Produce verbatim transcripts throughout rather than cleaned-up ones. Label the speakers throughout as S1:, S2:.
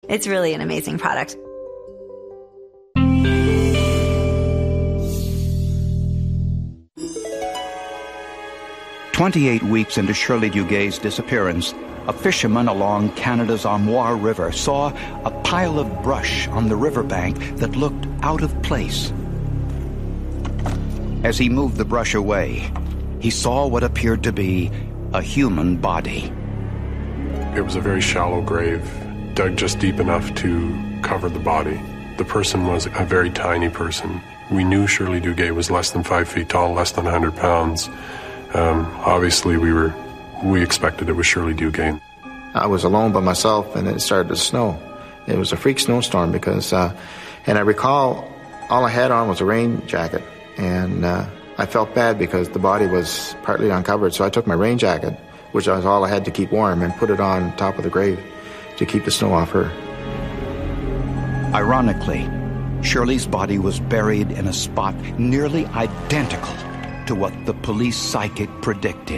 S1: It's really an amazing product.
S2: Twenty-eight weeks into Shirley Duguay's disappearance, a fisherman along Canada's Armoire River saw a pile of brush on the riverbank that looked out of place. As he moved the brush away, he saw what appeared to be a human body.
S3: It was a very shallow grave, dug just deep enough to cover the body. The person was a very tiny person. We knew Shirley Dugay was less than five feet tall, less than one hundred pounds. Um, obviously, we were, we expected it was Shirley Dugay.
S4: I was alone by myself, and it started to snow. It was a freak snowstorm because, uh, and I recall all I had on was a rain jacket, and uh, I felt bad because the body was partly uncovered, so I took my rain jacket, which was all I had to keep warm, and put it on top of the grave to keep the snow off her.
S2: Ironically, Shirley's body was buried in a spot nearly identical to what the police psychic predicted.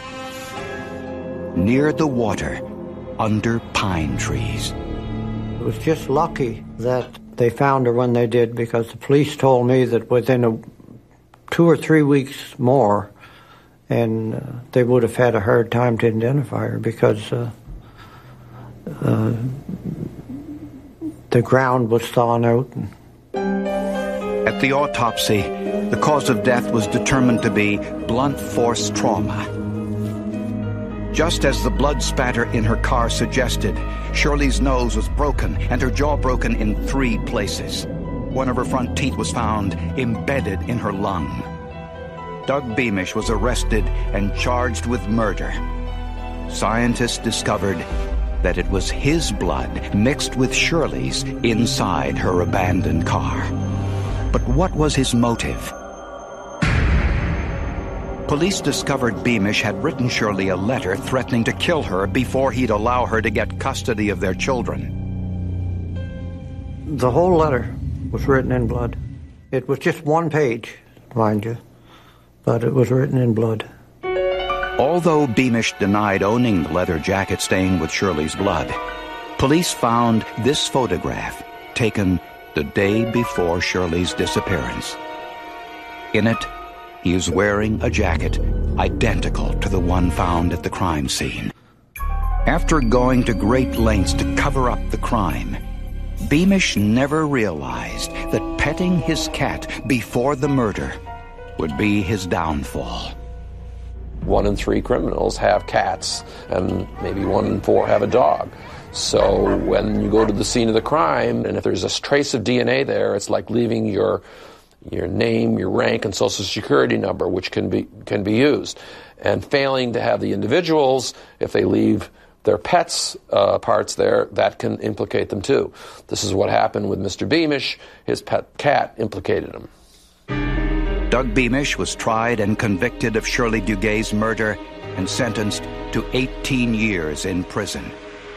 S2: Near the water, under pine trees.
S5: It was just lucky that they found her when they did, because the police told me that within a, two or three weeks more, and uh, they would have had a hard time to identify her because uh, uh, the ground was thawing out.
S2: At the autopsy, the cause of death was determined to be blunt force trauma. Just as the blood spatter in her car suggested, Shirley's nose was broken and her jaw broken in three places. One of her front teeth was found embedded in her lung. Doug Beamish was arrested and charged with murder. Scientists discovered that it was his blood mixed with Shirley's inside her abandoned car. But what was his motive? Police discovered Beamish had written Shirley a letter threatening to kill her before he'd allow her to get custody of their children.
S5: The whole letter was written in blood. It was just one page, mind you, but it was written in blood.
S2: Although Beamish denied owning the leather jacket stained with Shirley's blood, police found this photograph taken the day before Shirley's disappearance. In it, he is wearing a jacket identical to the one found at the crime scene. After going to great lengths to cover up the crime, Beamish never realized that petting his cat before the murder would be his downfall.
S6: One in three criminals have cats, and maybe one in four have a dog. So when you go to the scene of the crime, and if there's a trace of D N A there, it's like leaving your your name, your rank, and social security number, which can be can be used. And failing to have the individuals, if they leave their pets' uh, parts there, that can implicate them too. This is what happened with Mister Beamish. His pet cat implicated him.
S2: Doug Beamish was tried and convicted of Shirley Dugay's murder and sentenced to eighteen years in prison.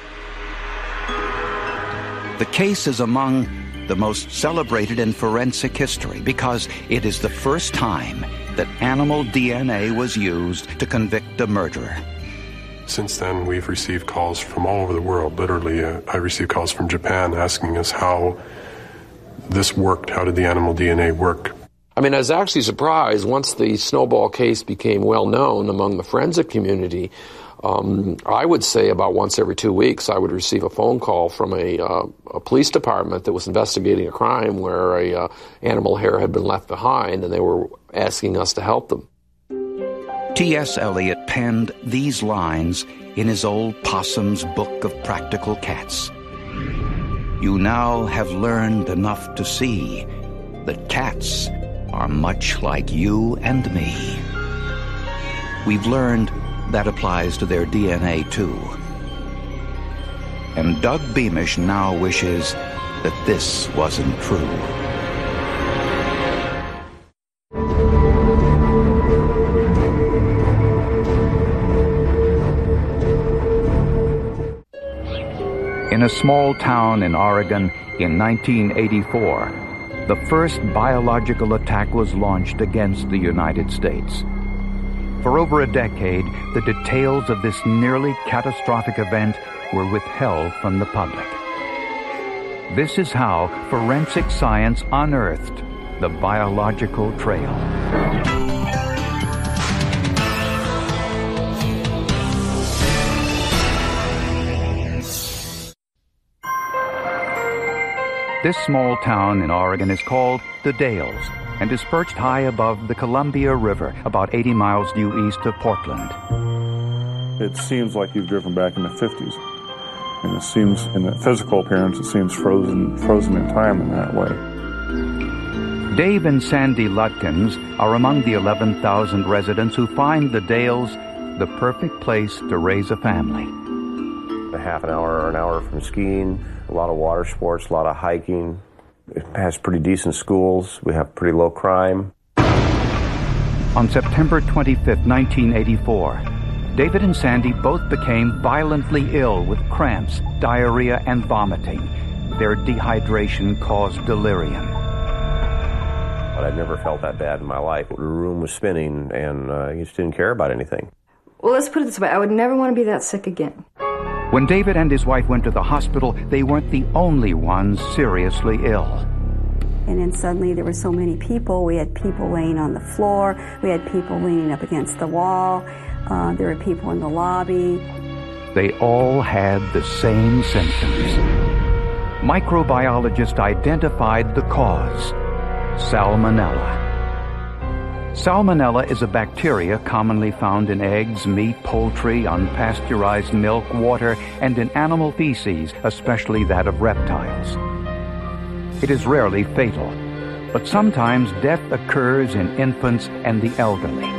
S2: The case is among the most celebrated in forensic history because it is the first time that animal D N A was used to convict a murderer.
S3: Since then, we've received calls from all over the world. Literally, uh, I received calls from Japan asking us how this worked. How did the animal D N A work?
S6: I mean, I was actually surprised once the Snowball case became well known among the forensic community. Um, I would say about once every two weeks I would receive a phone call from a, uh, a police department that was investigating a crime where a uh, animal hair had been left behind, and they were asking us to help them.
S2: T S. Eliot penned these lines in his old Possum's Book of Practical Cats. You now have learned enough to see that cats are much like you and me. We've learned that applies to their D N A too. And Doug Beamish now wishes that this wasn't true. In a small town in Oregon in nineteen eighty-four, the first biological attack was launched against the United States. For over a decade, the details of this nearly catastrophic event were withheld from the public. This is how forensic science unearthed the biological trail. This small town in Oregon is called The Dalles and is perched high above the Columbia River, about eighty miles due east of Portland.
S1: It seems like you've driven back in the fifties. And it seems, in the physical appearance, it seems frozen frozen in time in that way.
S2: Dave and Sandy Lutkins are among the eleven thousand residents who find The Dalles the perfect place to raise a family.
S7: A half an hour or an hour from skiing, a lot of water sports, a lot of hiking. It has pretty decent schools. We have pretty low crime.
S2: On September twenty-fifth, nineteen eighty-four, David and Sandy both became violently ill with cramps, diarrhea, and vomiting. Their dehydration caused delirium.
S7: But I'd never felt that bad in my life. The room was spinning, and uh, you just didn't care about anything.
S8: Well, let's put it this way. I would never want to be that sick again.
S2: When David and his wife went to the hospital, they weren't the only ones seriously ill.
S9: And then suddenly there were so many people. We had people laying on the floor. We had people leaning up against the wall. Uh, there were people in the lobby.
S2: They all had the same symptoms. Microbiologists identified the cause: Salmonella. Salmonella is a bacteria commonly found in eggs, meat, poultry, unpasteurized milk, water, and in animal feces, especially that of reptiles. It is rarely fatal, but sometimes death occurs in infants and the elderly.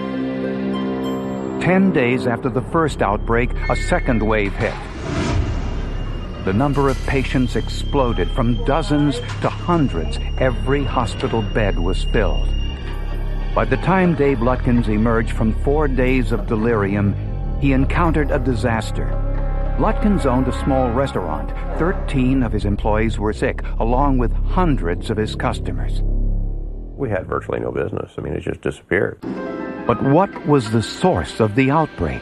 S2: Ten days after the first outbreak, a second wave hit. The number of patients exploded from dozens to hundreds. Every hospital bed was filled. By the time Dave Lutkins emerged from four days of delirium, he encountered a disaster. Lutkins owned a small restaurant. Thirteen of his employees were sick, along with hundreds of his customers.
S7: We had virtually no business. I mean, it just disappeared.
S2: But what was the source of the outbreak?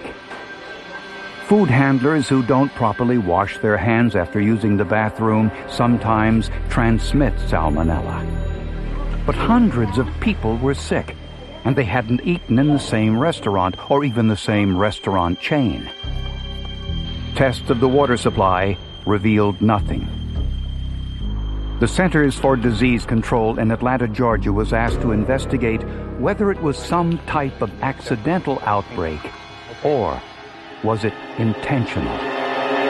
S2: Food handlers who don't properly wash their hands after using the bathroom sometimes transmit salmonella. But hundreds of people were sick, and they hadn't eaten in the same restaurant or even the same restaurant chain. Tests of the water supply revealed nothing. The Centers for Disease Control in Atlanta, Georgia was asked to investigate whether it was some type of accidental outbreak or was it intentional.